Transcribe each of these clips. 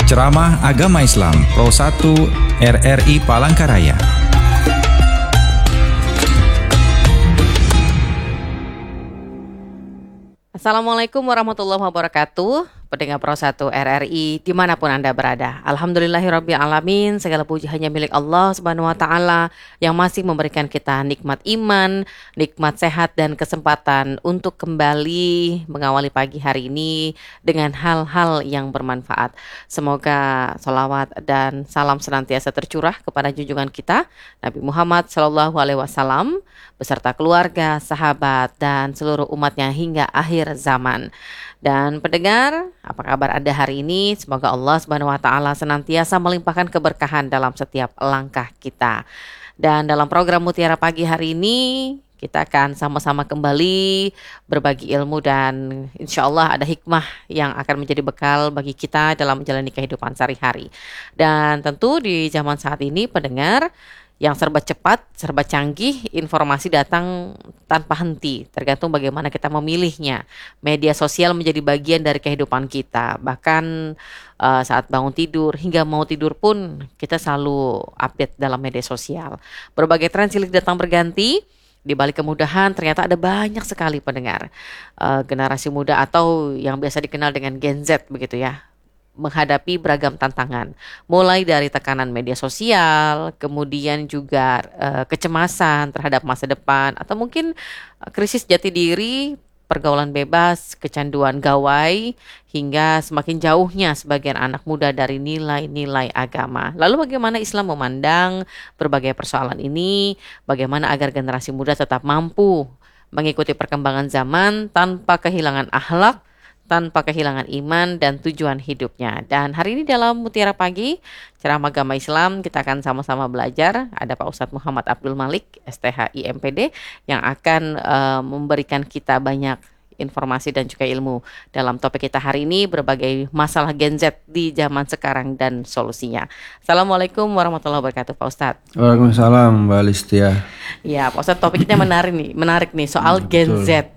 Ceramah Agama Islam Pro 1 RRI Palangkaraya. Assalamualaikum warahmatullahi wabarakatuh. Pendengar Pro 1 RRI dimanapun Anda berada. Alhamdulillahirabbil alamin, segala puji hanya milik Allah Subhanahu wa taala yang masih memberikan kita nikmat iman, nikmat sehat dan kesempatan untuk kembali mengawali pagi hari ini dengan hal-hal yang bermanfaat. Semoga salawat dan salam senantiasa tercurah kepada junjungan kita Nabi Muhammad SAW beserta keluarga, sahabat dan seluruh umatnya hingga akhir zaman. Dan pendengar, apa kabar Anda hari ini? Semoga Allah Subhanahu wa taala senantiasa melimpahkan keberkahan dalam setiap langkah kita. Dan dalam program Mutiara Pagi hari ini, kita akan sama-sama kembali berbagi ilmu dan insya Allah ada hikmah yang akan menjadi bekal bagi kita dalam menjalani kehidupan sehari-hari. Dan tentu di zaman saat ini, pendengar, yang serba cepat, serba canggih, informasi datang tanpa henti, tergantung bagaimana kita memilihnya. Media sosial menjadi bagian dari kehidupan kita, bahkan saat bangun tidur hingga mau tidur pun kita selalu update dalam media sosial. Berbagai tren silih datang berganti. Di balik kemudahan ternyata ada banyak sekali pendengar generasi muda atau yang biasa dikenal dengan Gen Z begitu ya, menghadapi beragam tantangan, mulai dari tekanan media sosial, kemudian juga kecemasan terhadap masa depan, atau mungkin krisis jati diri, pergaulan bebas, kecanduan gawai, hingga semakin jauhnya sebagian anak muda dari nilai-nilai agama. Lalu bagaimana Islam memandang berbagai persoalan ini, bagaimana agar generasi muda tetap mampu mengikuti perkembangan zaman tanpa kehilangan akhlak, tanpa kehilangan iman dan tujuan hidupnya. Dan hari ini dalam Mutiara Pagi, ceramah agama Islam, kita akan sama-sama belajar. Ada Pak Ustadz Muhammad Abdul Malik, STHI MPD, yang akan memberikan kita banyak informasi dan juga ilmu dalam topik kita hari ini, berbagai masalah Gen Z di zaman sekarang dan solusinya. Assalamualaikum warahmatullahi wabarakatuh, Pak Ustadz. Waalaikumsalam, Mbak Listia. Ya, Pak Ustadz, topiknya menarik nih soal Gen Z.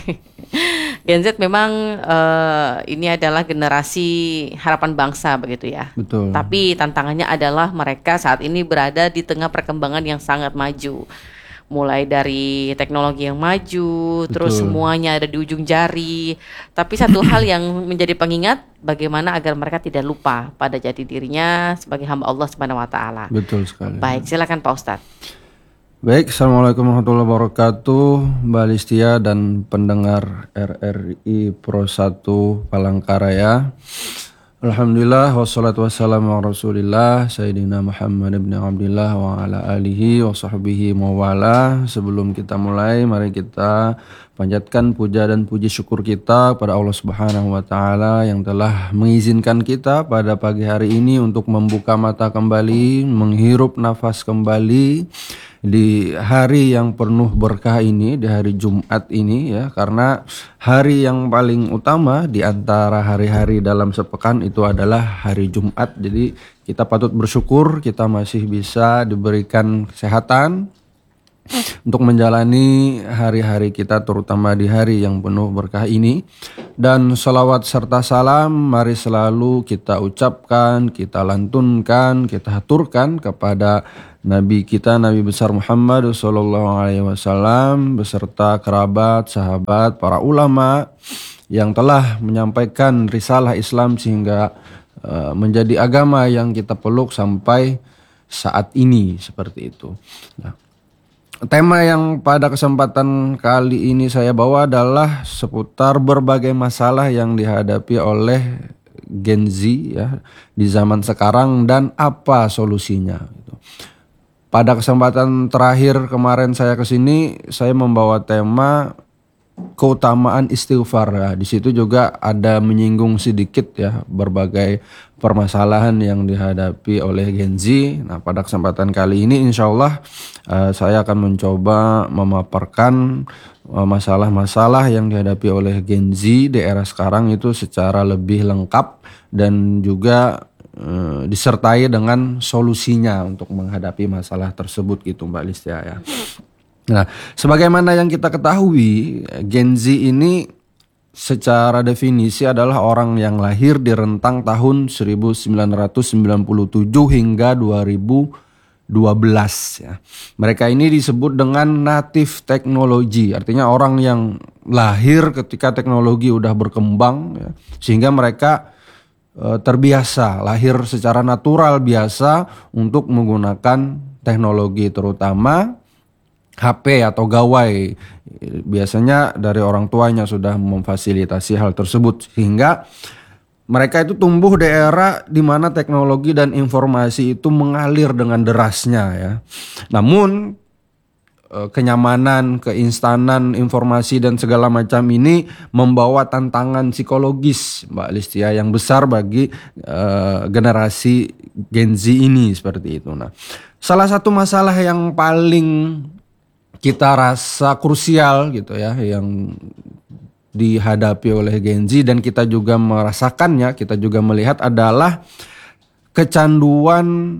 Gen Z memang ini adalah generasi harapan bangsa begitu ya. Betul. Tapi tantangannya adalah mereka saat ini berada di tengah perkembangan yang sangat maju. Mulai dari teknologi yang maju, Betul. Terus semuanya ada di ujung jari. Tapi satu hal yang menjadi pengingat, bagaimana agar mereka tidak lupa pada jati dirinya sebagai hamba Allah Subhanahu wa taala. Betul sekali. Baik, silakan Pak Ustadz. Baik, Assalamualaikum warahmatullahi wabarakatuh, Mbak Listia dan pendengar RRI Pro 1 Palangkaraya. Alhamdulillah, wassalatu wassalamu ala rasulillah, Sayyidina Muhammad ibn Abdillah wa ala alihi wa sahbihi mawala. Sebelum kita mulai, mari kita panjatkan puja dan puji syukur kita pada Allah Subhanahu wa taala yang telah mengizinkan kita pada pagi hari ini untuk membuka mata kembali, menghirup nafas kembali di hari yang penuh berkah ini, di hari Jumat ini ya, karena hari yang paling utama di antara hari-hari dalam sepekan itu adalah hari Jumat. Jadi kita patut bersyukur kita masih bisa diberikan kesehatan untuk menjalani hari-hari kita, terutama di hari yang penuh berkah ini. Dan salawat serta salam mari selalu kita ucapkan, kita lantunkan, kita haturkan kepada Nabi kita, Nabi besar Muhammad SAW, beserta kerabat, sahabat, para ulama yang telah menyampaikan risalah Islam sehingga menjadi agama yang kita peluk sampai saat ini, seperti itu. Nah, tema yang pada kesempatan kali ini saya bawa adalah seputar berbagai masalah yang dihadapi oleh Gen Z ya di zaman sekarang dan apa solusinya. Pada kesempatan terakhir kemarin saya kesini, saya membawa tema keutamaan istighfar. Ya, di situ juga ada menyinggung sedikit ya berbagai permasalahan yang dihadapi oleh Gen Z. Nah, pada kesempatan kali ini insya Allah saya akan mencoba memaparkan masalah-masalah yang dihadapi oleh Gen Z di era sekarang itu secara lebih lengkap dan juga disertai dengan solusinya untuk menghadapi masalah tersebut gitu Mbak Listia ya. Nah, sebagaimana yang kita ketahui, Gen Z ini secara definisi adalah orang yang lahir di rentang tahun 1997 hingga 2012 ya. Mereka ini disebut dengan native technology, artinya orang yang lahir ketika teknologi udah berkembang ya, sehingga mereka terbiasa, lahir secara natural biasa untuk menggunakan teknologi, terutama HP atau gawai. Biasanya dari orang tuanya sudah memfasilitasi hal tersebut, sehingga mereka itu tumbuh di era di mana teknologi dan informasi itu mengalir dengan derasnya ya. Namun kenyamanan, keinstanan informasi dan segala macam ini membawa tantangan psikologis, Mbak Listia, yang besar bagi generasi Gen Z ini seperti itu. Nah, salah satu masalah yang paling kita rasa krusial gitu ya, yang dihadapi oleh Gen Z dan kita juga merasakannya, kita juga melihat adalah kecanduan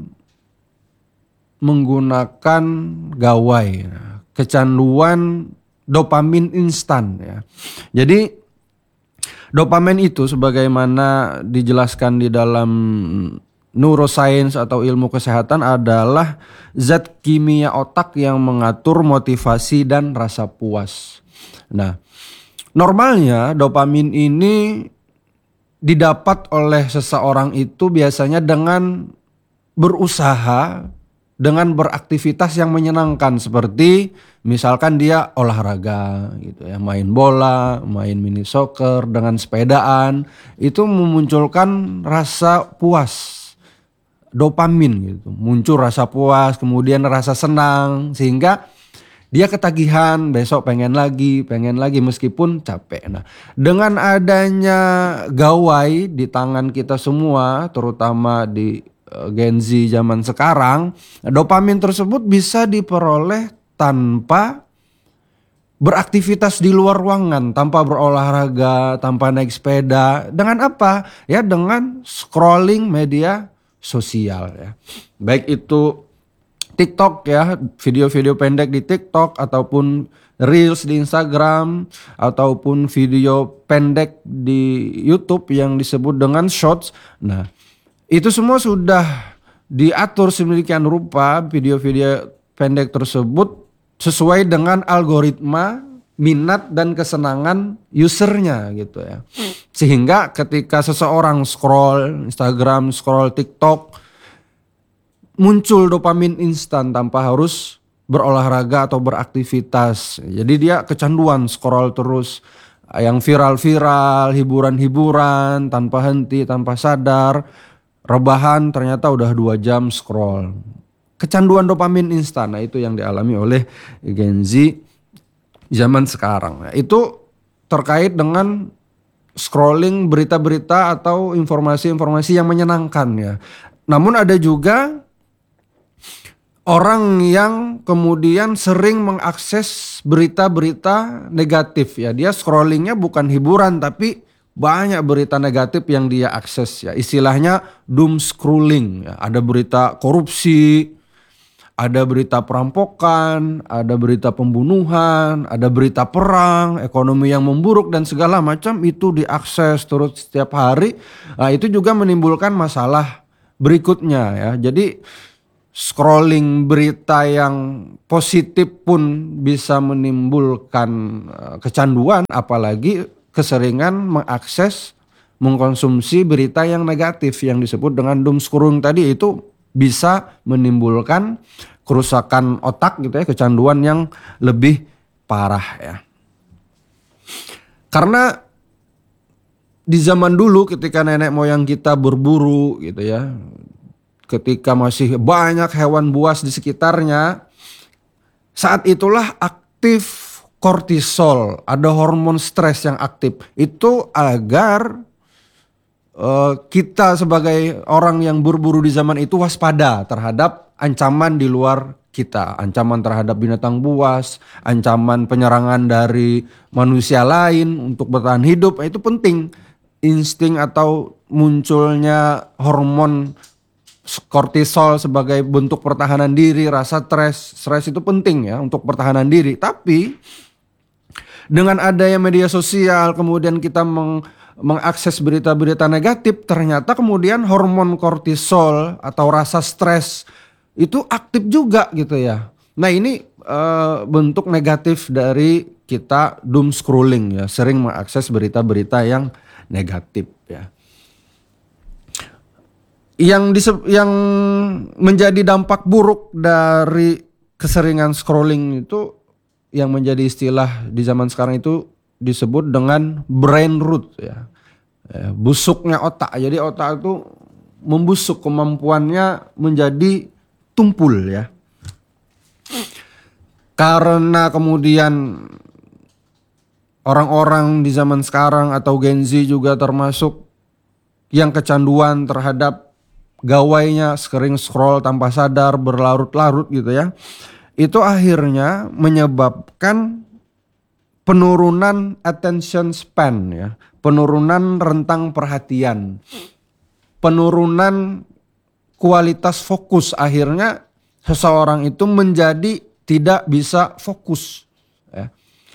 menggunakan gawai, kecanduan dopamin instan ya. Jadi dopamin itu sebagaimana dijelaskan di dalam neuroscience atau ilmu kesehatan adalah zat kimia otak yang mengatur motivasi dan rasa puas. Nah, normalnya dopamin ini didapat oleh seseorang itu biasanya dengan berusaha, dengan beraktivitas yang menyenangkan, seperti misalkan dia olahraga gitu ya, main bola, main mini soccer, dengan sepedaan, itu memunculkan rasa puas, dopamin gitu, muncul rasa puas, kemudian rasa senang, sehingga dia ketagihan, besok pengen lagi meskipun capek. Nah, dengan adanya gawai di tangan kita semua, terutama di Gen Z zaman sekarang, dopamin tersebut bisa diperoleh tanpa beraktivitas di luar ruangan, tanpa berolahraga, tanpa naik sepeda. Dengan apa? Ya dengan scrolling media sosial ya. Baik itu TikTok ya, video-video pendek di TikTok, ataupun Reels di Instagram, ataupun video pendek di YouTube yang disebut dengan Shorts. Nah, itu semua sudah diatur sedemikian rupa video-video pendek tersebut sesuai dengan algoritma minat dan kesenangan usernya gitu ya. Sehingga ketika seseorang scroll Instagram, scroll TikTok, muncul dopamin instan tanpa harus berolahraga atau beraktivitas. Jadi dia kecanduan scroll terus, yang viral-viral, hiburan-hiburan tanpa henti, tanpa sadar. Rebahan ternyata udah 2 jam scroll. Kecanduan dopamin instan, nah itu yang dialami oleh Gen Z zaman sekarang. Nah, itu terkait dengan scrolling berita-berita atau informasi-informasi yang menyenangkan ya. Namun ada juga orang yang kemudian sering mengakses berita-berita negatif ya. Dia scrollingnya bukan hiburan tapi banyak berita negatif yang dia akses ya. Istilahnya doom scrolling ya. Ada berita korupsi, ada berita perampokan, ada berita pembunuhan, ada berita perang, ekonomi yang memburuk dan segala macam itu diakses terus setiap hari. Nah, itu juga menimbulkan masalah berikutnya ya. Jadi scrolling berita yang positif pun bisa menimbulkan kecanduan, apalagi keseringan mengakses, mengkonsumsi berita yang negatif yang disebut dengan doom scrolling tadi, itu bisa menimbulkan kerusakan otak gitu ya, kecanduan yang lebih parah ya. Karena di zaman dulu ketika nenek moyang kita berburu gitu ya, ketika masih banyak hewan buas di sekitarnya, saat itulah aktif kortisol, ada hormon stres yang aktif. Itu agar kita sebagai orang yang berburu di zaman itu waspada terhadap ancaman di luar kita. Ancaman terhadap binatang buas, ancaman penyerangan dari manusia lain untuk bertahan hidup. Itu penting. Insting atau munculnya hormon kortisol sebagai bentuk pertahanan diri, rasa stres itu penting ya untuk pertahanan diri. Tapi Dengan adanya media sosial, kemudian kita mengakses berita-berita negatif, ternyata kemudian hormon kortisol atau rasa stres itu aktif juga gitu ya. Nah ini bentuk negatif dari kita doom scrolling ya, sering mengakses berita-berita yang negatif ya. Yang menjadi dampak buruk dari keseringan scrolling itu, yang menjadi istilah di zaman sekarang itu disebut dengan brain rot ya. Busuknya otak. Jadi otak itu membusuk, kemampuannya menjadi tumpul ya. Karena kemudian orang-orang di zaman sekarang atau Gen Z juga termasuk yang kecanduan terhadap gawainya, sering scroll tanpa sadar berlarut-larut gitu ya. Itu akhirnya menyebabkan penurunan attention span ya, penurunan rentang perhatian, penurunan kualitas fokus. Akhirnya seseorang itu menjadi tidak bisa fokus ya.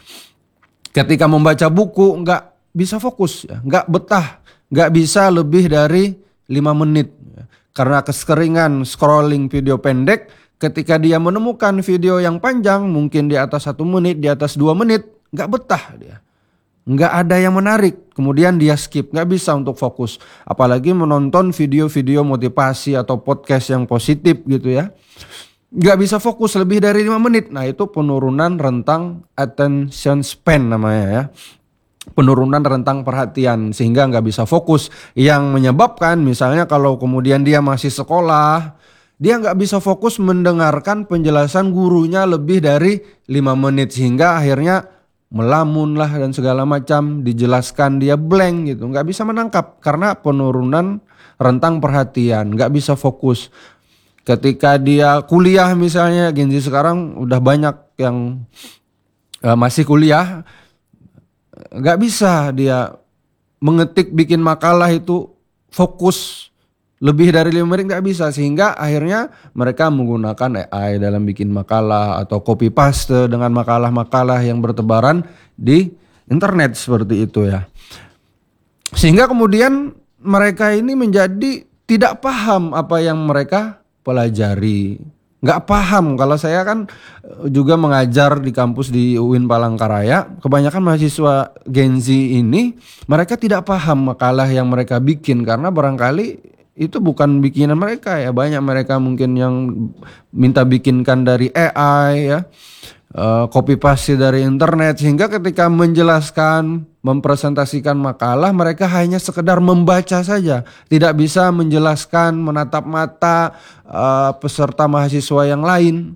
Ketika membaca buku nggak bisa fokus ya, nggak betah, nggak bisa lebih dari 5 menit ya. Karena keseringan scrolling video pendek, ketika dia menemukan video yang panjang mungkin di atas 1 menit, di atas 2 menit, nggak betah dia. Nggak ada yang menarik, kemudian dia skip, nggak bisa untuk fokus. Apalagi menonton video-video motivasi atau podcast yang positif gitu ya. Nggak bisa fokus lebih dari 5 menit. Nah itu penurunan rentang attention span namanya ya. Penurunan rentang perhatian sehingga nggak bisa fokus. Yang menyebabkan misalnya kalau kemudian dia masih sekolah, dia nggak bisa fokus mendengarkan penjelasan gurunya lebih dari 5 menit. Sehingga akhirnya melamun lah dan segala macam, dijelaskan dia blank gitu, nggak bisa menangkap karena penurunan rentang perhatian, nggak bisa fokus. Ketika dia kuliah misalnya, Gen Z sekarang udah banyak yang masih kuliah, nggak bisa dia mengetik bikin makalah itu fokus lebih dari 5 menit, nggak bisa. Sehingga akhirnya mereka menggunakan AI dalam bikin makalah atau copy paste dengan makalah-makalah yang bertebaran di internet seperti itu ya. Sehingga kemudian mereka ini menjadi tidak paham apa yang mereka pelajari. Nggak paham. Kalau saya kan juga mengajar di kampus di UIN Palangkaraya, kebanyakan mahasiswa Gen Z ini mereka tidak paham makalah yang mereka bikin karena barangkali itu bukan bikinan mereka ya. Banyak mereka mungkin yang minta bikinkan dari AI ya, copy paste dari internet, sehingga ketika menjelaskan, mempresentasikan makalah mereka hanya sekedar membaca saja, tidak bisa menjelaskan, menatap mata peserta mahasiswa yang lain.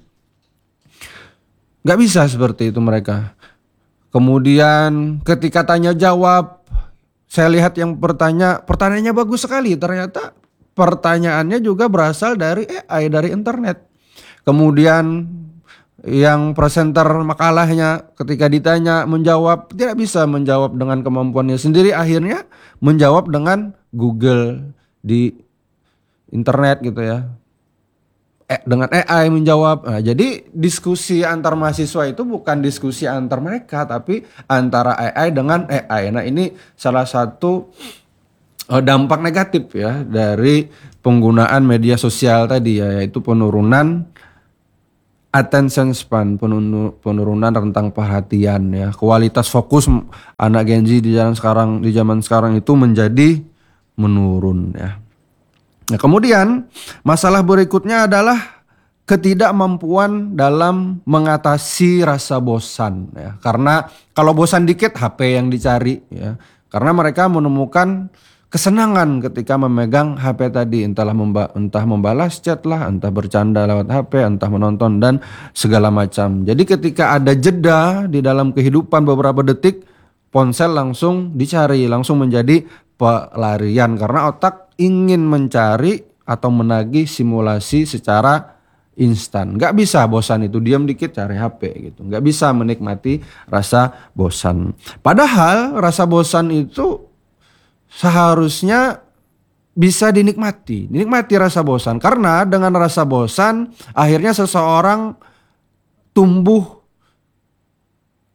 Gak bisa seperti itu mereka. Kemudian ketika tanya jawab, saya lihat yang pertanyaannya bagus sekali, ternyata pertanyaannya juga berasal dari AI, dari internet. Kemudian yang presenter makalahnya ketika ditanya menjawab, tidak bisa menjawab dengan kemampuannya sendiri, akhirnya menjawab dengan Google di internet gitu ya. Dengan AI menjawab. Nah, jadi diskusi antar mahasiswa itu bukan diskusi antar mereka, tapi antara AI dengan AI. Nah ini salah satu dampak negatif ya dari penggunaan media sosial tadi ya, yaitu penurunan attention span, penurunan rentang perhatian ya. Kualitas fokus anak Gen Z di zaman sekarang itu menjadi menurun ya. Nah, kemudian masalah berikutnya adalah ketidakmampuan dalam mengatasi rasa bosan ya. Karena kalau bosan dikit HP yang dicari ya. Karena mereka menemukan kesenangan ketika memegang HP tadi, entah membalas chat lah, entah bercanda lewat HP, entah menonton dan segala macam. Jadi ketika ada jeda di dalam kehidupan beberapa detik, ponsel langsung dicari, langsung menjadi pelarian karena otak ingin mencari atau menagih simulasi secara instan. Gak bisa bosan itu diam dikit cari HP gitu. Gak bisa menikmati rasa bosan. Padahal rasa bosan itu seharusnya bisa dinikmati rasa bosan, karena dengan rasa bosan akhirnya seseorang tumbuh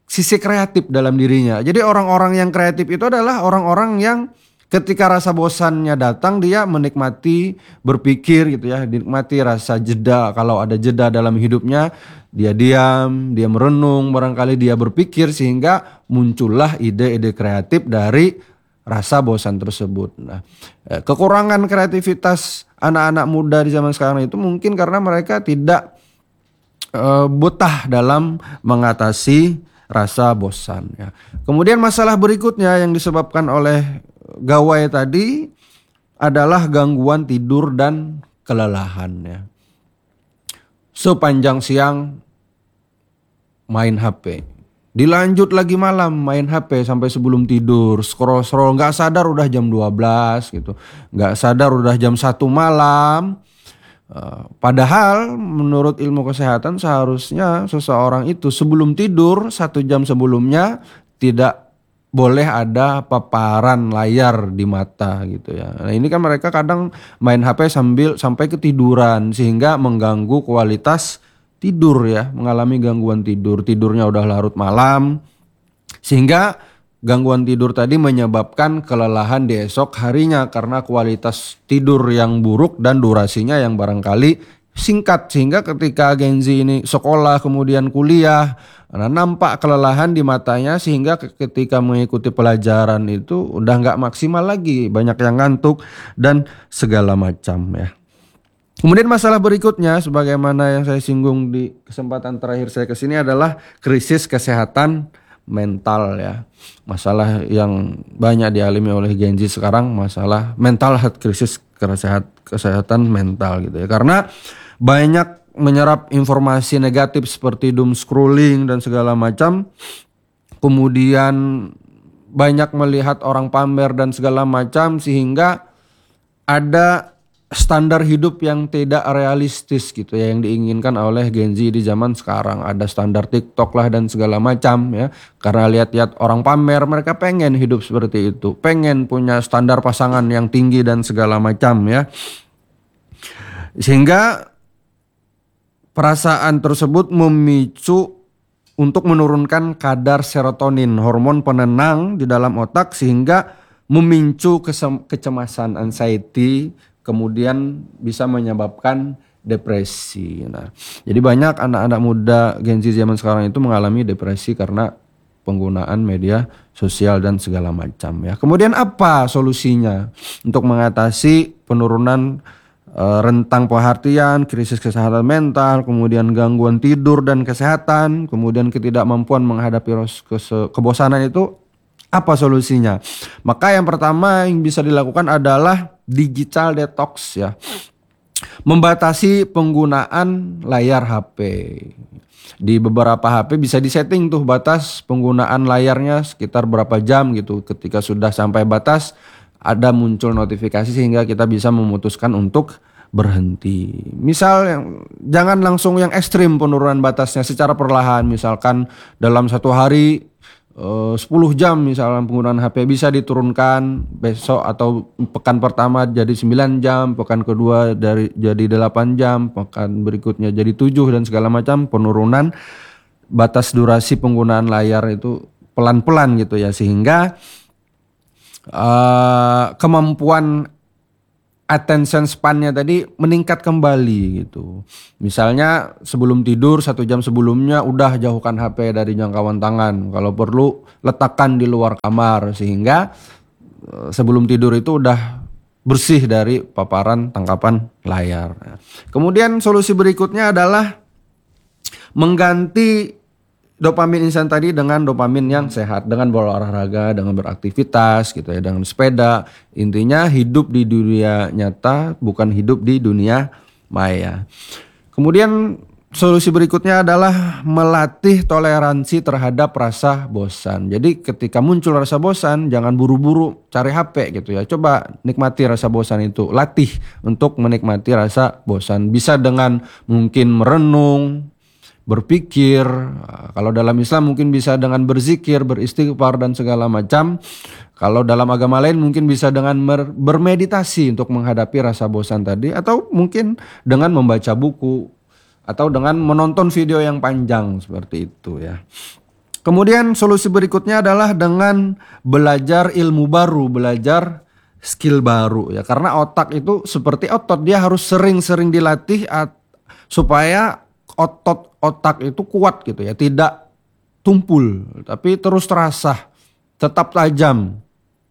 sisi kreatif dalam dirinya. Jadi orang-orang yang kreatif itu adalah orang-orang yang ketika rasa bosannya datang dia menikmati berpikir gitu ya, menikmati rasa jeda. Kalau ada jeda dalam hidupnya, dia diam, dia merenung, barangkali dia berpikir sehingga muncullah ide-ide kreatif dari rasa bosan tersebut. Nah, kekurangan kreativitas anak-anak muda di zaman sekarang itu mungkin karena mereka tidak betah dalam mengatasi rasa bosan ya. Kemudian masalah berikutnya yang disebabkan oleh gawai tadi adalah gangguan tidur dan kelelahan ya. Sepanjang siang main HP, dilanjut lagi malam main HP sampai sebelum tidur, scroll-scroll, gak sadar udah jam 12 gitu, gak sadar udah jam 1 malam. Padahal menurut ilmu kesehatan seharusnya seseorang itu sebelum tidur 1 jam sebelumnya tidak boleh ada paparan layar di mata gitu ya. Nah ini kan mereka kadang main HP sampai ketiduran sehingga mengganggu kualitas tidur ya, mengalami gangguan tidur. Tidurnya udah larut malam sehingga gangguan tidur tadi menyebabkan kelelahan di esok harinya karena kualitas tidur yang buruk dan durasinya yang barangkali singkat. Sehingga ketika Gen Z ini sekolah kemudian kuliah, nampak kelelahan di matanya sehingga ketika mengikuti pelajaran itu udah gak maksimal lagi, banyak yang ngantuk dan segala macam ya. Kemudian masalah berikutnya sebagaimana yang saya singgung di kesempatan terakhir saya kesini adalah krisis kesehatan mental ya. Masalah yang banyak dialami oleh Gen Z sekarang, masalah mental health, krisis kesehatan mental gitu ya. Karena banyak menyerap informasi negatif seperti doom scrolling dan segala macam. Kemudian banyak melihat orang pamer dan segala macam sehingga ada standar hidup yang tidak realistis gitu ya yang diinginkan oleh Gen Z di zaman sekarang. Ada standar TikTok lah dan segala macam ya. Karena lihat-lihat orang pamer, mereka pengen hidup seperti itu, pengen punya standar pasangan yang tinggi dan segala macam ya. Sehingga perasaan tersebut memicu untuk menurunkan kadar serotonin, hormon penenang di dalam otak sehingga memicu kecemasan, anxiety, kemudian bisa menyebabkan depresi. Nah, jadi banyak anak-anak muda Gen Z zaman sekarang itu mengalami depresi karena penggunaan media sosial dan segala macam ya. Kemudian apa solusinya untuk mengatasi penurunan rentang perhatian, krisis kesehatan mental, kemudian gangguan tidur dan kesehatan, kemudian ketidakmampuan menghadapi kebosanan itu? Apa solusinya? Maka yang pertama yang bisa dilakukan adalah digital detox ya. Membatasi penggunaan layar HP. Di beberapa HP bisa disetting tuh batas penggunaan layarnya sekitar berapa jam gitu. Ketika sudah sampai batas ada muncul notifikasi sehingga kita bisa memutuskan untuk berhenti. Misal jangan langsung yang ekstrim penurunan batasnya, secara perlahan. Misalkan dalam 1 hari 10 jam misalnya penggunaan HP bisa diturunkan, besok atau pekan pertama jadi 9 jam, pekan kedua jadi 8 jam, pekan berikutnya jadi 7 dan segala macam. Penurunan batas durasi penggunaan layar itu pelan-pelan gitu ya, sehingga kemampuan attention span-nya tadi meningkat kembali gitu. Misalnya sebelum tidur 1 jam sebelumnya udah jauhkan HP dari jangkauan tangan. Kalau perlu letakkan di luar kamar sehingga sebelum tidur itu udah bersih dari paparan tangkapan layar. Kemudian solusi berikutnya adalah mengganti dopamin instan tadi dengan dopamin yang sehat, dengan berolahraga, dengan beraktivitas gitu ya, dengan sepeda. Intinya hidup di dunia nyata, bukan hidup di dunia maya. Kemudian solusi berikutnya adalah melatih toleransi terhadap rasa bosan. Jadi ketika muncul rasa bosan, jangan buru-buru cari HP gitu ya. Coba nikmati rasa bosan itu, latih untuk menikmati rasa bosan. Bisa dengan mungkin merenung, berpikir. Kalau dalam Islam mungkin bisa dengan berzikir, beristighfar dan segala macam. Kalau dalam agama lain mungkin bisa dengan bermeditasi untuk menghadapi rasa bosan tadi, atau mungkin dengan membaca buku atau dengan menonton video yang panjang seperti itu ya. Kemudian solusi berikutnya adalah dengan belajar ilmu baru, belajar skill baru ya. Karena otak itu seperti otot, dia harus sering-sering dilatih supaya otak itu kuat gitu ya, tidak tumpul tapi terus terasah, tetap tajam.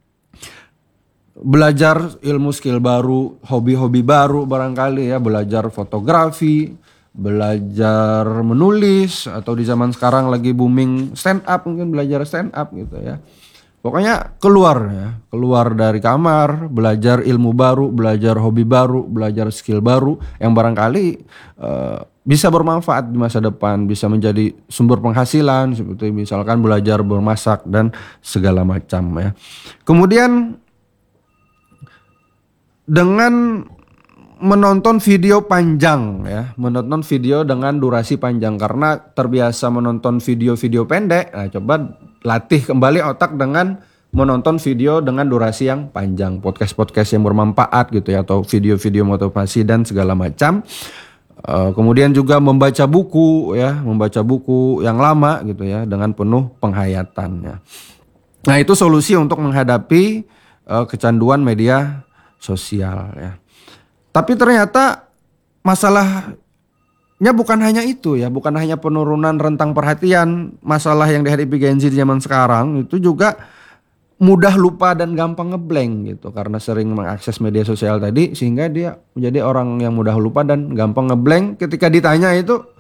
Belajar ilmu skill baru, hobi-hobi baru barangkali ya, belajar fotografi, belajar menulis, atau di zaman sekarang lagi booming stand up, mungkin belajar stand up gitu ya. Pokoknya keluar dari kamar, belajar ilmu baru, belajar hobi baru, belajar skill baru yang barangkali bisa bermanfaat di masa depan, bisa menjadi sumber penghasilan, seperti misalkan belajar bermasak dan segala macam ya. Kemudian dengan menonton video panjang ya, menonton video dengan durasi panjang, karena terbiasa menonton video-video pendek. Nah, coba latih kembali otak dengan menonton video dengan durasi yang panjang, podcast-podcast yang bermanfaat gitu ya, atau video-video motivasi dan segala macam. Kemudian juga membaca buku ya, membaca buku yang lama gitu ya, dengan penuh penghayatannya. Nah, itu solusi untuk menghadapi kecanduan media sosial ya. Tapi ternyata masalahnya bukan hanya itu ya, bukan hanya penurunan rentang perhatian. Masalah yang dihadapi Gen Z di zaman sekarang itu juga mudah lupa dan gampang ngeblank gitu, karena sering mengakses media sosial tadi, sehingga dia menjadi orang yang mudah lupa dan gampang ngeblank. Ketika ditanya itu